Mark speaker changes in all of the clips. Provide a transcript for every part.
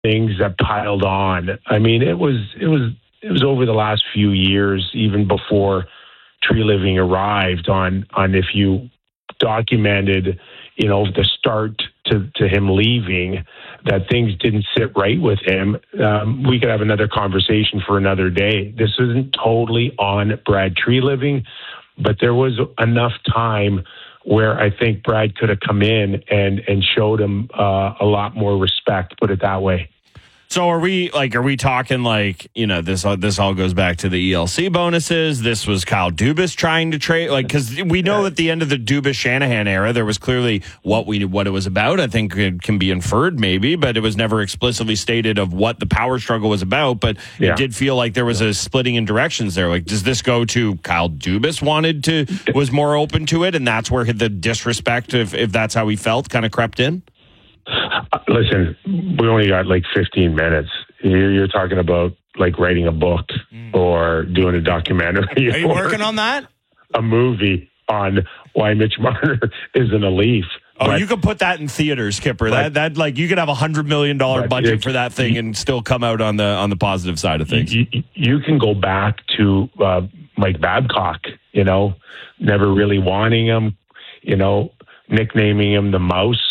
Speaker 1: things that piled on. I mean, it was over the last few years, even before Tree Living arrived, on if you documented, the start to him leaving, that things didn't sit right with him. We could have another conversation for another day. This isn't totally on Brad Tree Living, but there was enough time where I think Brad could have come in and showed him a lot more respect, put it that way.
Speaker 2: So are we talking this all goes back to the ELC bonuses? This was Kyle Dubas trying to trade, because we know at the end of the Dubas-Shanahan era, there was clearly what it was about. I think it can be inferred maybe, but it was never explicitly stated of what the power struggle was about. But it did feel like there was a splitting in directions there. Like, does this go to Kyle Dubas was more open to it, and that's where the disrespect, if that's how he felt, kind of crept in?
Speaker 1: Listen, we only got 15 minutes. You're talking about writing a book or doing a documentary.
Speaker 3: Are you working on that?
Speaker 1: A movie on why Mitch Marner isn't a Leaf.
Speaker 2: Oh, you could put that in theaters, Kipper. That you could have $100 million budget for that thing and still come out on the positive side of things.
Speaker 1: You can go back to Mike Babcock. Never really wanting him. Nicknaming him the Mouse.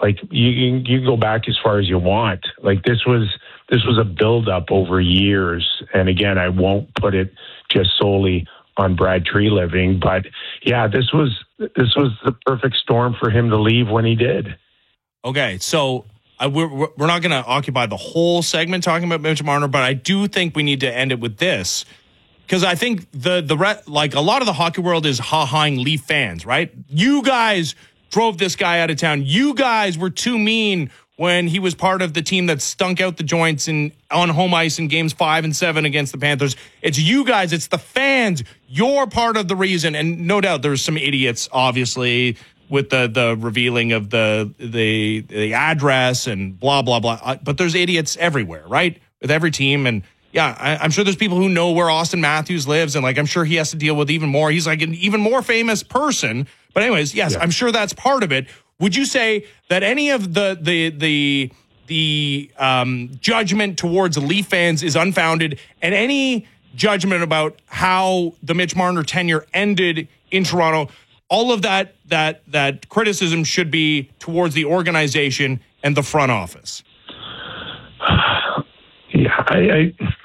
Speaker 1: You can go back as far as you want. This was a buildup over years, and again, I won't put it just solely on Brad Tree Living, but yeah, this was the perfect storm for him to leave when he did.
Speaker 3: Okay, so we're not going to occupy the whole segment talking about Mitch Marner, but I do think we need to end it with this, because I think a lot of the hockey world is ha-haing Leaf fans, right? You guys drove this guy out of town. You guys were too mean when he was part of the team that stunk out the joints on home ice in games 5 and 7 against the Panthers. It's you guys. It's the fans. You're part of the reason. And no doubt there's some idiots, obviously, with the revealing of the address and blah, blah, blah. But there's idiots everywhere, right? With every team. And yeah, I'm sure there's people who know where Austin Matthews lives. And I'm sure he has to deal with even more. He's an even more famous person. But anyways, yes, I'm sure that's part of it. Would you say that any of the judgment towards Leaf fans is unfounded, and any judgment about how the Mitch Marner tenure ended in Toronto, all of that criticism should be towards the organization and the front office?
Speaker 1: Yeah,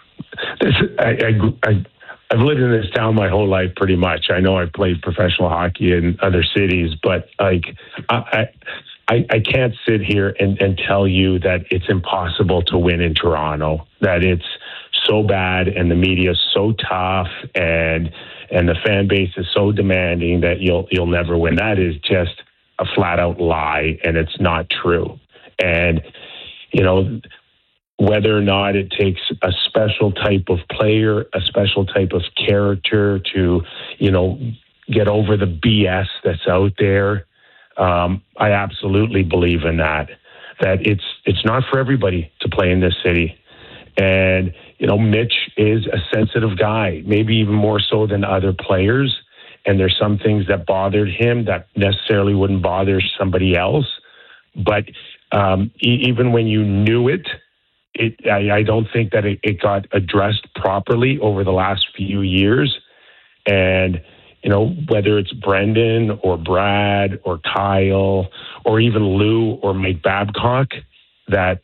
Speaker 1: I've lived in this town my whole life, pretty much. I know I've played professional hockey in other cities, but I can't sit here and tell you that it's impossible to win in Toronto, that it's so bad and the media is so tough and the fan base is so demanding that you'll never win. That is just a flat out lie, and it's not true. And whether or not it takes a special type of player, a special type of character to, get over the BS that's out there. I absolutely believe in that it's not for everybody to play in this city. And, Mitch is a sensitive guy, maybe even more so than other players. And there's some things that bothered him that necessarily wouldn't bother somebody else. But even when you knew it, I don't think that it got addressed properly over the last few years. And, whether it's Brendan or Brad or Kyle or even Lou or Mike Babcock, that,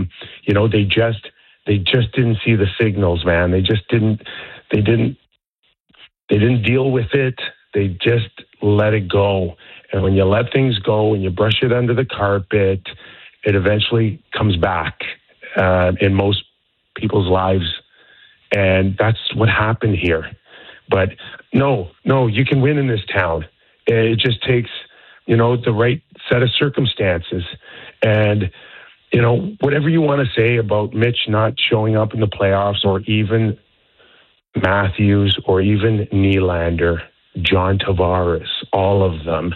Speaker 1: they just didn't see the signals, man. They didn't deal with it. They just let it go. And when you let things go and you brush it under the carpet, it eventually comes back. In most people's lives. And that's what happened here. But no, you can win in this town. It just takes, the right set of circumstances. And, whatever you want to say about Mitch not showing up in the playoffs, or even Matthews, or even Nylander, John Tavares, all of them,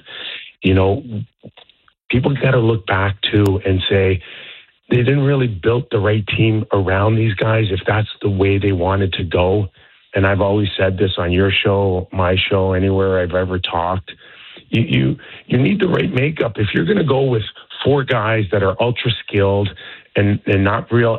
Speaker 1: people got to look back to and say, they didn't really build the right team around these guys if that's the way they wanted to go. And I've always said this on your show, my show, anywhere I've ever talked. You need the right makeup. If you're going to go with 4 guys that are ultra skilled and not real